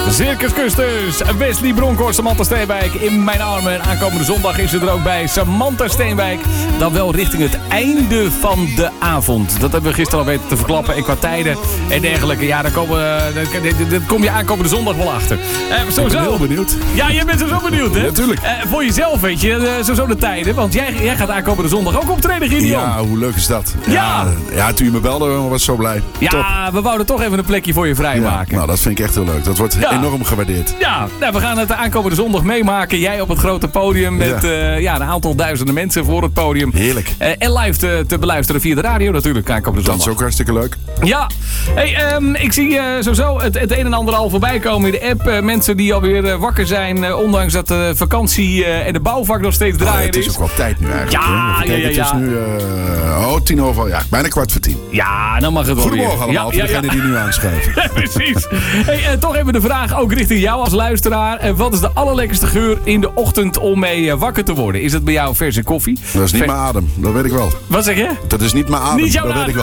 Circus Custers, Wesley Bronkhorst, Samantha Steenwijk in mijn armen. En aankomende zondag is ze er ook bij, Samantha Steenwijk. Dan wel richting het einde van de avond. Dat hebben we gisteren al weten te verklappen. En qua tijden en dergelijke. Ja, daar kom je aankomende zondag wel achter. Ik ben heel benieuwd. Ja, jij bent zo benieud, hè? Natuurlijk. Voor jezelf, weet je, zo de tijden. Want jij gaat aankomende zondag ook optreden, Gideon. Ja, hoe leuk is dat? Ja, toen je me belde, was ik zo blij. Ja, top. We wouden toch even een plekje voor je vrijmaken. Nou, dat vind ik echt heel leuk. Dat wordt enorm gewaardeerd. Ja, we gaan het aankomende zondag meemaken. Jij op het grote podium met een aantal duizenden mensen voor het podium. Heerlijk. En live te beluisteren via de radio natuurlijk aankomende zondag. Dat is ook hartstikke leuk. Ja. Hey, ik zie sowieso het een en ander al voorbij komen in de app. Mensen die alweer wakker zijn, ondanks dat de vakantie en de bouwvak nog steeds draaien is. Het is ook wel tijd nu eigenlijk. Ja. Het is nu 10:00, bijna 9:45. Ja, dan mag het wel. Goedemorgen allemaal, voor degenen die nu aanschrijven. Ja, precies. Hey, toch even de vraag ook richting jou als luisteraar. Wat is de allerlekkerste geur in de ochtend om mee wakker te worden? Is het bij jou verse koffie? Dat is niet mijn adem, dat weet ik wel. Wat zeg je? Dat is niet mijn adem, niet jouw dat adem. Weet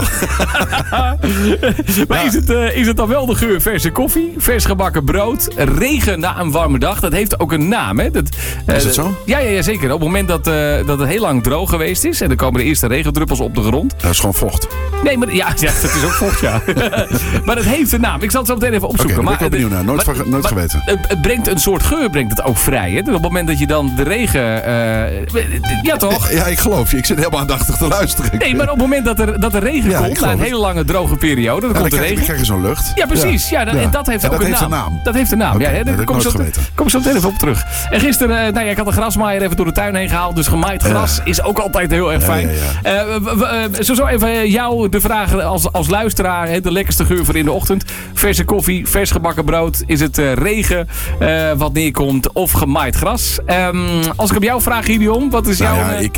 ik wel. Maar is het dan wel de geur verse koffie, vers gebakken brood, regen na een warme dag? Dat heeft ook een naam, hè? Is dat zo? Ja, zeker. Op het moment dat het heel lang droog geweest is en er komen de eerste regendruppels op de grond. Dat is gewoon vocht. Nee, maar ja, dat is ook vocht, ja. Maar het heeft een naam. Ik zal het zo meteen even opzoeken. Daar ben ik wel benieuwd naar. Nooit geweten. Het brengt een soort geur, brengt het ook vrij. Hè? Dus op het moment dat je dan de regen... ja, toch? Ja, ik geloof je. Ik zit helemaal aandachtig te luisteren. Nee, maar op het moment dat er regen komt, na een hele lange droge periode, dan komt de regen. Dan krijg je zo'n lucht. Ja, precies. Ja, en dat heeft ook een naam. Dat heeft een naam. Okay, daar kom ik zo meteen even op terug. En gisteren, ik had een grasmaaier even door de tuin heen gehaald. Dus gemaaid gras is ook altijd heel erg fijn. Zo even jou de vraag als luisteraar. De lekkerste geur voor in de ochtend. Verse koffie, vers gebakken brood. Is het regen wat neerkomt of gemaaid gras? Als ik op jou vraag, Gideon, wat is jouw...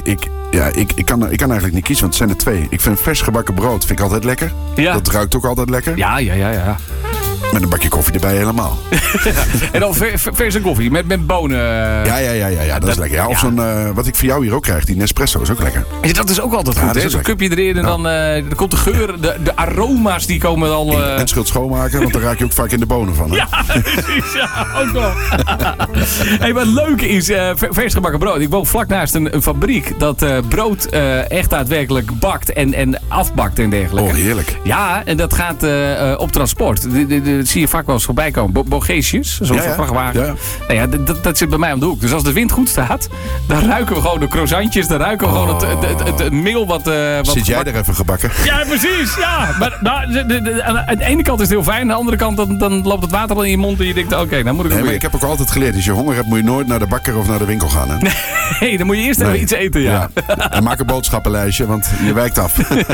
Ik kan eigenlijk niet kiezen, want het zijn er twee. Ik vind vers gebakken brood vind ik altijd lekker. Ja. Dat ruikt ook altijd lekker. Ja. Met een bakje koffie erbij helemaal. En dan verse koffie met bonen. Ja, dat is lekker. Ja, of zo'n, wat ik voor jou hier ook krijg, die Nespresso is ook lekker. Ja, dat is ook altijd goed, hè? Zo'n cupje erin en dan komt de geur, de aroma's die komen al... En schuld schoonmaken, want daar raak je ook vaak in de bonen van. Hè? Ja, precies. Ja, ook nog. Hey, wat leuk is, vers gebakken brood. Ik woon vlak naast een fabriek dat brood echt daadwerkelijk bakt en afbakt en dergelijke. Oh, heerlijk. Ja, en dat gaat op transport. Dat zie je vaak wel eens voorbij komen. Bogeesjes, zoals een vrachtwagen. Ja. Nou ja, dat zit bij mij om de hoek. Dus als de wind goed staat, dan ruiken we gewoon de croissantjes. Dan ruiken we gewoon het meel wat zit jij er even gebakken? Ja, precies. Ja. Maar aan de ene kant is het heel fijn. Aan de andere kant dan loopt het water al in je mond. En je denkt, oké, dan moet ik maar ik heb ook altijd geleerd. Als je honger hebt, moet je nooit naar de bakker of naar de winkel gaan. Hè? Nee, dan moet je eerst even iets eten. Ja. En maak een boodschappenlijstje, want je wijkt af.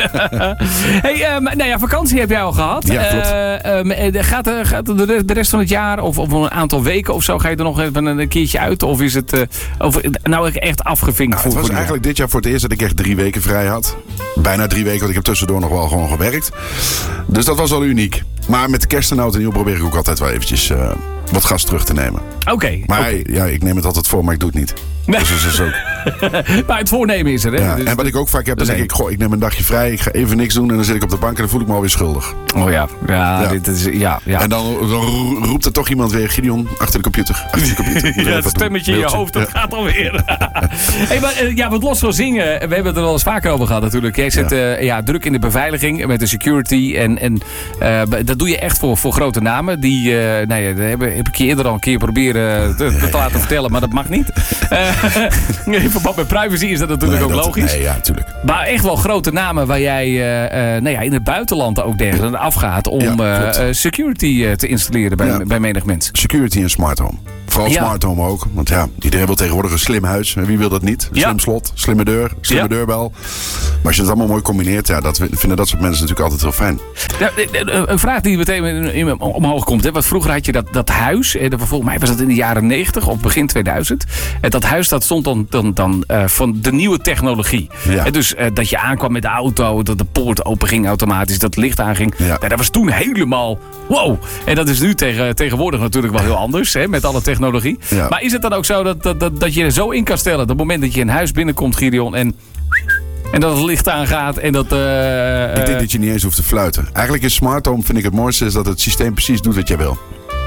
Hey, vakantie heb jij al gehad. Ja, klopt. Gaat de rest van het jaar of een aantal weken of zo, ga je er nog even een keertje uit? Of is het echt afgevinkt? Het was eigenlijk dit jaar voor het eerst dat ik echt 3 weken vrij had. Bijna 3 weken, want ik heb tussendoor nog wel gewoon gewerkt. Dus dat was wel uniek. Maar met kerst en oud en nieuw probeer ik ook altijd wel eventjes wat gas terug te nemen. Oké. Maar ja, ik neem het altijd voor, maar ik doe het niet. Nee. Dus dat is ook... Maar het voornemen is er, hè? Ja, dus en wat ik ook vaak heb, dan denk ik, ik neem een dagje vrij, ik ga even niks doen en dan zit ik op de bank en dan voel ik me alweer schuldig. Oh ja. Dit is, ja. En dan roept er toch iemand weer, Gideon, achter de computer. Ja, het stemmetje in je hoofd, dat gaat alweer. Maar wat los van zingen, we hebben het er wel eens vaker over gehad natuurlijk. Jij zit druk in de beveiliging met de security en dat doe je echt voor grote namen. Die, dat heb ik je eerder al een keer proberen te laten vertellen, maar dat mag niet. In verband met privacy is dat natuurlijk ook logisch. Nee, ja, natuurlijk. Maar echt wel grote namen waar jij in het buitenland ook dergelijke afgaat om security te installeren bij menig mens. Security en smart home. Vooral smart home ook. Want iedereen wil tegenwoordig een slim huis. Wie wil dat niet? Een slim slot, slimme deur, slimme deurbel. Maar als je het allemaal mooi combineert, vinden dat soort mensen natuurlijk altijd heel fijn. Een vraag die meteen omhoog komt. Hè? Want vroeger had je dat huis. Volgens mij was dat in de jaren 90 of begin 2000. Dat huis dat stond dan van de nieuwe technologie. Ja. Dus dat je aankwam met de auto, dat de poort open ging automatisch, dat het licht aanging. Ja. Dat was toen helemaal wow. En dat is nu tegenwoordig natuurlijk wel heel anders, hè, met alle technologie. Ja. Maar is het dan ook zo dat je er zo in kan stellen, op het moment dat je een huis binnenkomt, Gideon, en dat het licht aangaat en dat... Ik denk dat je niet eens hoeft te fluiten. Eigenlijk in smart home vind ik het mooiste is dat het systeem precies doet wat jij wil.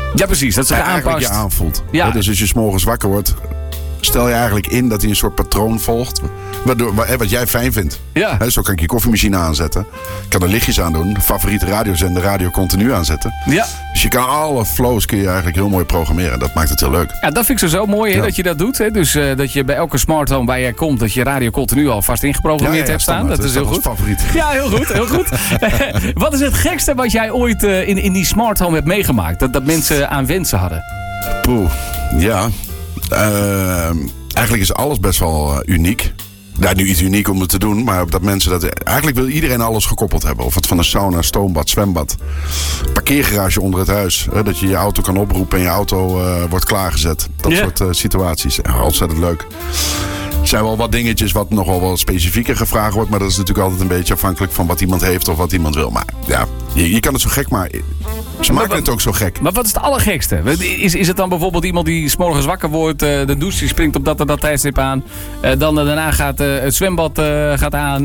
Ja, precies. Dat zich eigenlijk aanpast. je aanvoelt. Ja. Dus als je 's morgens wakker wordt, stel je eigenlijk in dat hij een soort patroon volgt. Wat jij fijn vindt. Ja. Zo kan ik je koffiemachine aanzetten. Ik kan er lichtjes aan doen. Favoriete radiozender, radio continu aanzetten. Ja. Dus je kan alle flows kun je eigenlijk heel mooi programmeren. Dat maakt het heel leuk. Ja, dat vind ik zo mooi hè, dat je dat doet. Hè? Dus dat je bij elke smart home waar jij komt, dat je radio continu al vast ingeprogrammeerd hebt staan. Dat is heel goed. Favoriet. Ja, heel goed. Heel goed. Wat is het gekste wat jij ooit in die smart home hebt meegemaakt? Dat mensen aan wensen hadden? Poeh, ja. Eigenlijk is alles best wel uniek. Ja, nu iets uniek om het te doen, maar dat mensen dat... Eigenlijk wil iedereen alles gekoppeld hebben. Of het van een sauna, stoombad, zwembad. Parkeergarage onder het huis. Hè, dat je je auto kan oproepen en je auto wordt klaargezet. Dat soort situaties. Ontzettend leuk. Er zijn wel wat dingetjes wat nog wel wat specifieker gevraagd wordt. Maar dat is natuurlijk altijd een beetje afhankelijk van wat iemand heeft of wat iemand wil. Maar ja, je kan het zo gek maken. Ze maken het ook zo gek. Maar wat is het allergekste? Is het dan bijvoorbeeld iemand die 's morgens wakker wordt, de douche springt op dat en dat tijdstip aan. Dan daarna gaat het zwembad gaat aan.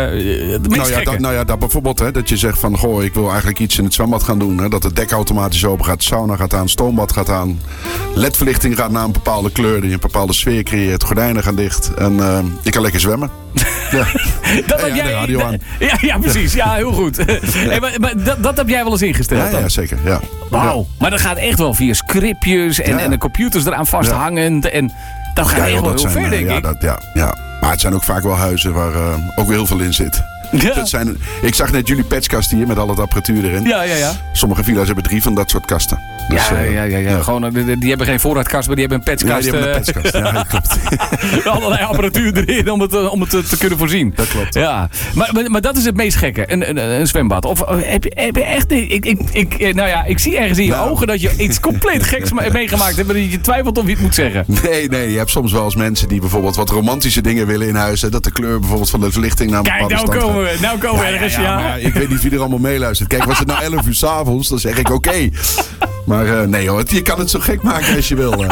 Dat bijvoorbeeld, hè, dat je zegt van, goh, ik wil eigenlijk iets in het zwembad gaan doen. Hè, dat het dek automatisch open gaat, sauna gaat aan, stoombad gaat aan. LED-verlichting gaat naar een bepaalde kleur, die een bepaalde sfeer creëert. Gordijnen gaan dicht en je kan lekker zwemmen. Ja. Dat heb jij, de radio aan. Ja, precies. Ja, heel goed. Hey, maar dat heb jij wel eens ingesteld? Ja, zeker. Ja. Wauw. Ja. Maar dat gaat echt wel via scriptjes en de computers eraan vasthangend. En dat gaat echt wel heel ver, denk ik. Ja. Maar het zijn ook vaak wel huizen waar ook weer heel veel in zit. Ja. Ik zag net jullie patchkast hier met al het apparatuur erin. Ja. Sommige villa's hebben 3 van dat soort kasten. Dus, ja. Gewoon, die hebben geen voorraadkast, maar die hebben een patchkast. Ja, die hebben een patchkast. Ja, dat klopt. Allerlei apparatuur erin om het te kunnen voorzien. Dat klopt. Ja. Maar dat is het meest gekke, een zwembad. Of heb je echt... Ik zie ergens in je ogen dat je iets compleet geks meegemaakt hebt, dat je twijfelt of je het moet zeggen. Nee. Je hebt soms wel eens mensen die bijvoorbeeld wat romantische dingen willen in huis. Dat de kleur bijvoorbeeld van de verlichting naar een bepaalde stand gaat. Nou komen we ergens, ja. Maar ik weet niet wie er allemaal meeluistert. Kijk, was het nou 11 uur 's avonds, dan zeg ik oké. Maar nee hoor, je kan het zo gek maken als je wil.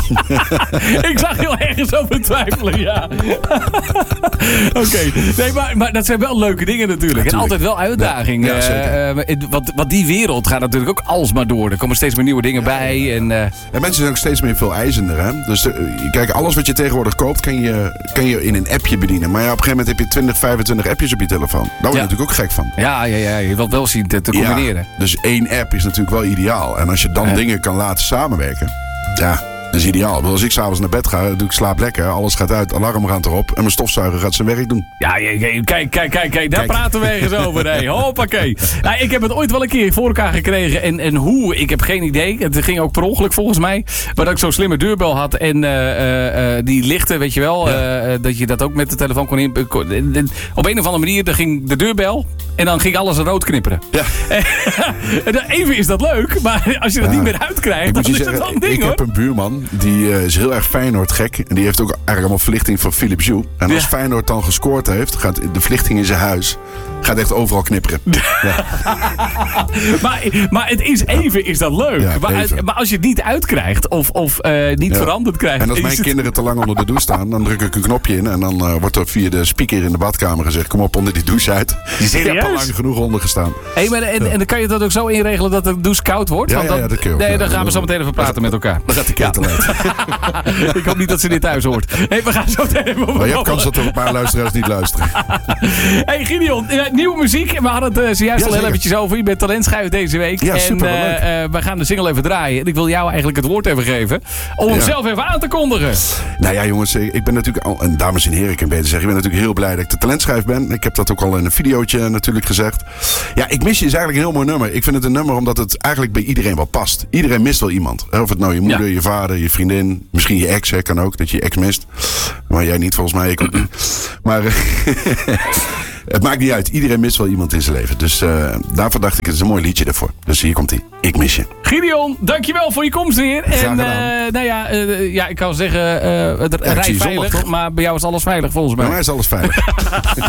Ik zag heel ergens over twijfelen, ja. Oké. Nee, maar dat zijn wel leuke dingen natuurlijk. En altijd wel uitdaging. Ja, zeker. Want die wereld gaat natuurlijk ook alsmaar door. Er komen steeds meer nieuwe dingen bij. En mensen zijn ook steeds meer veel eisender. Hè? Dus kijk, alles wat je tegenwoordig koopt, kan je in een appje bedienen. Maar ja, op een gegeven moment heb je 20, 25 appjes op je telefoon. Daar word je natuurlijk ook gek van. Ja. Je wilt wel zien te combineren. Ja, dus 1 app is natuurlijk wel ideaal. En als je dan dingen kan laten samenwerken, ja, dat is ideaal. Als ik s'avonds naar bed ga, ik slaap lekker, alles gaat uit, alarm gaat erop en mijn stofzuiger gaat zijn werk doen. Ja, kijk, daar praten we ergens over. Nee, hoppakee. Nou, ik heb het ooit wel een keer voor elkaar gekregen en hoe, ik heb geen idee. Het ging ook per ongeluk volgens mij. Maar dat ik zo'n slimme deurbel had en die lichten, weet je wel, dat je dat ook met de telefoon kon in. Op een of andere manier, dan ging de deurbel en dan ging alles rood knipperen. Ja. Even is dat leuk, maar als je dat niet meer uitkrijgt, dan is het wel een ding, hoor. Ik heb een buurman, die is heel erg Feyenoord gek. En die heeft ook eigenlijk allemaal verlichting van Philips Hue. En als Feyenoord dan gescoord heeft, gaat de verlichting in zijn huis gaat echt overal knipperen. Ja. maar het is even, is dat leuk. Ja, maar als je het niet uitkrijgt of niet veranderd krijgt. En als mijn kinderen te lang onder de douche staan, dan druk ik een knopje in. En dan wordt er via de speaker in de badkamer gezegd, kom op onder die douche uit. Je hebt al lang genoeg onder gestaan. En dan kan je dat ook zo inregelen dat de douche koud wordt? Ja, dat kun je ook. Nee, dan gaan we zo meteen even praten met elkaar. Dan gaat de ketel uit. Ik hoop niet dat ze dit thuis hoort. Hey, we gaan zo meteen even maar je hebt kans dat er een paar luisteraars niet luisteren. Hey Gideon, nieuwe muziek. We hadden het zojuist al heel eventjes over. Je bent talentschuif deze week. Ja, super, we gaan de single even draaien. En ik wil jou eigenlijk het woord even geven. Om hem zelf even aan te kondigen. Nou ja, jongens. Ik ben natuurlijk, en dames en heren, ik kan beter zeggen. Ik ben natuurlijk heel blij dat ik de talentschuif ben. Ik heb dat ook al in een videootje natuurlijk gezegd. Ja, Ik mis je is eigenlijk een heel mooi nummer. Ik vind het een nummer omdat het eigenlijk bij iedereen wel past. Iedereen mist wel iemand. Of het nou je moeder, je vader, je vriendin. Misschien je ex, kan ook. Dat je je ex mist. Maar jij niet volgens mij. Ik ook niet. Maar het maakt niet uit. Iedereen mist wel iemand in zijn leven. Dus daarvoor dacht ik, het is een mooi liedje ervoor. Dus hier komt ie. Ik mis je. Gideon, dankjewel voor je komst weer. En ik kan zeggen, rij veilig. Maar bij jou is alles veilig volgens mij. Bij mij is alles veilig.